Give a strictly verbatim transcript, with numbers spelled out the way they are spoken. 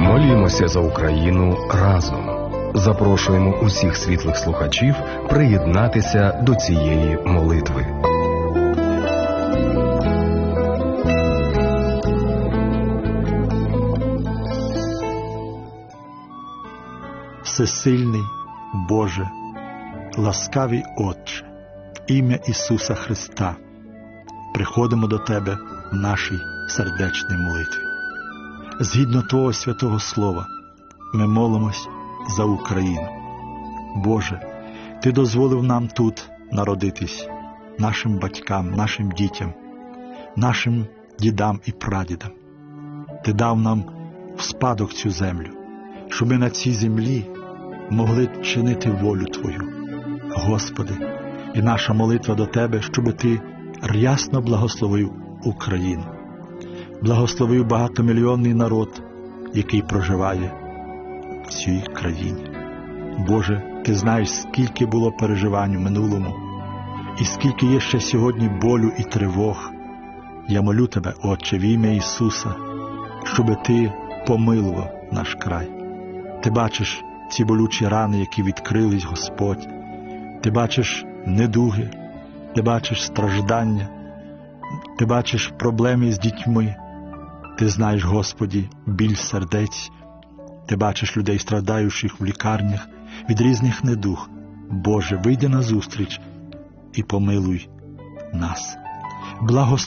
Молімося за Україну разом. Запрошуємо усіх світлих слухачів приєднатися до цієї молитви. Всесильний Боже, ласкавий Отче, в ім'я Ісуса Христа, приходимо до Тебе в нашій сердечній молитві. Згідно Твого святого Слова, ми молимось за Україну. Боже, Ти дозволив нам тут народитись, нашим батькам, нашим дітям, нашим дідам і прадідам. Ти дав нам в спадок цю землю, щоб ми на цій землі могли чинити волю Твою. Господи, і наша молитва до Тебе, щоб Ти рясно благословив Україну, благословив багатомільйонний народ, який проживає в цій країні. Боже, Ти знаєш, скільки було переживань у минулому, і скільки є ще сьогодні болю і тривог. Я молю Тебе, Отче, в ім'я Ісуса, щоб Ти помилував наш край. Ти бачиш ці болючі рани, які відкрились, Господь. Ти бачиш недуги, Ти бачиш страждання, Ти бачиш проблеми з дітьми. Ти знаєш, Господі, біль сердець. Ти бачиш людей, страдаючих в лікарнях від різних недуг. Боже, вийди назустріч і помилуй нас. Благослови